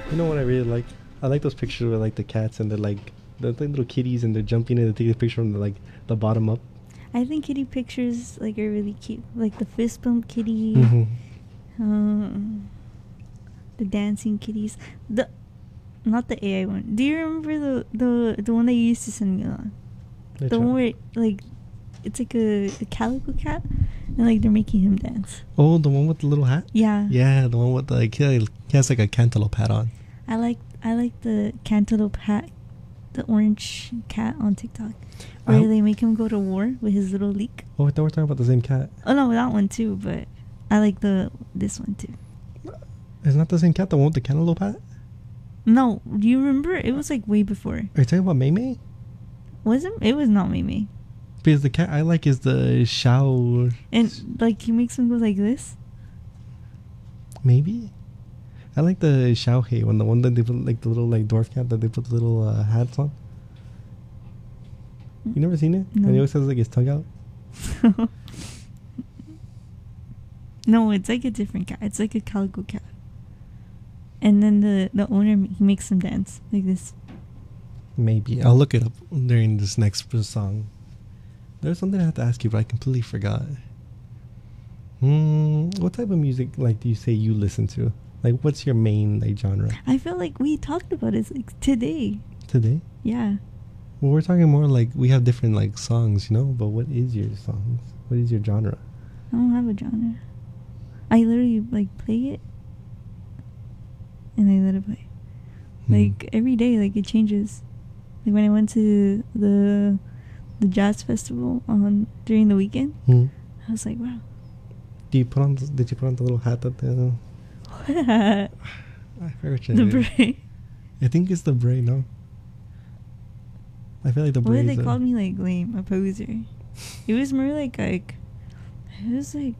You know what I really like? I like those pictures with like the cats and they're like the little kitties and they're jumping and they take a picture from the bottom up. I think kitty pictures like are really cute, like the fist bump kitty, Mm-hmm. the dancing kitties. The not the AI one. Do you remember the one that you used to send me on? The one where like it's like a calico cat and like they're making him dance. Oh, the one with the little hat? Yeah. Yeah, the one with like he has like a cantaloupe hat on. I like the cantaloupe hat, the orange cat on TikTok, where they make him go to war with his little leek. Oh, I thought we were talking about the same cat. Oh no, that one too, but I like this one too. It's not the same cat, the one with the cantaloupe hat? No, do you remember? It was like way before. Are you talking about Mei Mei? It was not Mei. Because the cat I like is the Shao. And like he makes him go like this. Maybe. I like the Shao Hei one, the one that they put like the little like dwarf cat that they put the little hats on. You never seen it? No. And he always has like his tongue out. No, it's like a different cat. It's like a calico cat. And then the owner, he makes them dance like this. Maybe. I'll look it up during this next song. There's something I have to ask you, but I completely forgot. What type of music like do you say you listen to? Like, what's your main like genre? I feel like we talked about it like today. Today? Yeah. Well, we're talking more like we have different like songs, you know. But what is your songs? What is your genre? I don't have a genre. I literally like play it, and I let it play. Like every day, like it changes. Like when I went to the jazz festival during the weekend, I was like, wow. Did you put on the little hat that the? I forgot your The name. beret. I think it's the beret. No. I feel like the beret. What did they call me? Like lame, a poser. It was more like it was like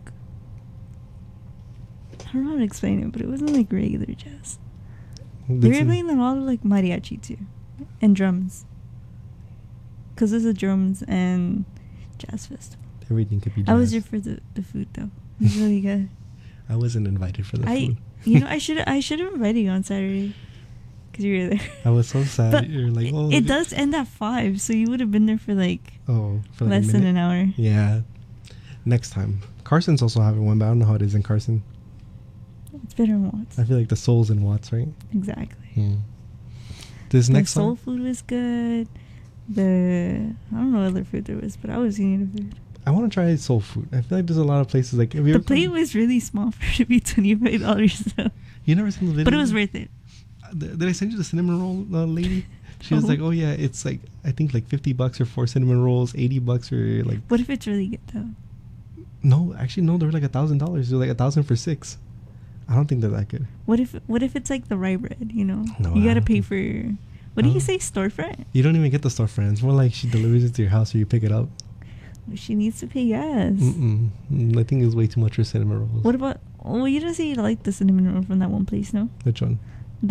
I don't know how to explain it, but it wasn't like regular jazz. They were playing a lot of like mariachi too, and drums. Cause there's a drums and jazz festival. Everything could be jazz. I was there for the food though. It was really good. I wasn't invited for the food. You know, I should have invited you on Saturday, cause you were there. I was so sad. But You're like, oh. It does end at 5, so you would have been there for like less than an hour. Yeah. Next time. Carson's also having one, but I don't know how it is in Carson. It's better in Watts. I feel like the soul's in Watts, right? Exactly. This next soul song? food was good. I don't know what other food there was, but I was eating the food. I want to try soul food. I feel like there's a lot of places like. The plate was really small for it to be $25. So. You never seen the video? But it was worth it. Did I send you the cinnamon roll lady? She was like, oh yeah, it's like I think like $50 or 4 cinnamon rolls, $80 or like. What if it's really good though? No, actually no. They were like $1,000. They're like $1,000 for 6. I don't think they're that good. What if it's like the rye bread? You know, no, you gotta pay for. What do you say, storefront? You don't even get the storefront. It's more like she delivers it to your house or you pick it up. She needs to pay gas. I think it's way too much for cinnamon rolls. What about? Oh, you didn't say you liked the cinnamon roll from that one place, no? Which one?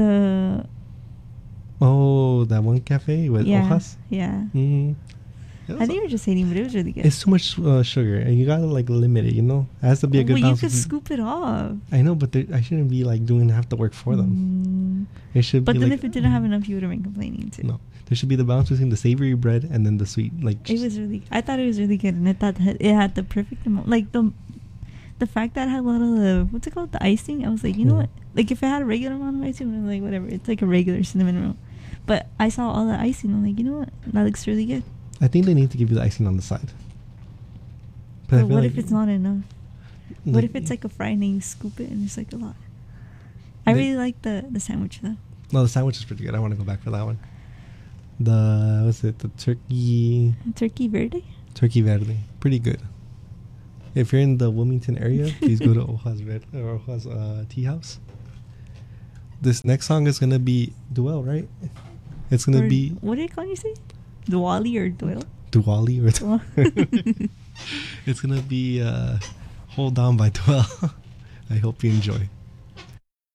Oh, that one cafe with hojas? Yeah. I think you were just hating, but it was really good. It's too much sugar, and you gotta like limit it. You know, it has to be a good balance. You could scoop it off. I know, but I shouldn't be like doing half the work for them. It should. But be then like, if it didn't have enough, you would have been complaining too. No, there should be the balance between the savory bread and then the sweet. Like it was really. I thought it was really good, and I thought it had the perfect amount. Like the fact that it had a lot of the what's it called, the icing. I was like, you know what? Like if it had a regular amount of icing, I'm like whatever. It's like a regular cinnamon roll. But I saw all the icing. I'm like, you know what? That looks really good. I think they need to give you the icing on the side. But what if it's not enough? What if it's like a fry and you scoop it and it's like a lot? I really like the sandwich though. No, the sandwich is pretty good. I want to go back for that one. The turkey verde? Turkey verde. Pretty good. If you're in the Wilmington area, please go to Oja's Tea House. This next song is going to be Duel, right? It's going to be... What did you say? Duali or Duel? Duali or Duel. It's going to be Hold On by Duel. I hope you enjoy.